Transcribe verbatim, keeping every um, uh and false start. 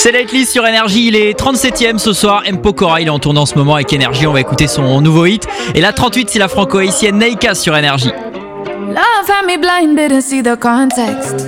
C'est Lately sur Énergie, il est trente-septième ce soir. M. Pokora, il est en tournée en ce moment avec Énergie. On va écouter son nouveau hit. Et la trente-huit, c'est la franco-haïtienne Naika sur Énergie. Love had me blind, didn't see the context.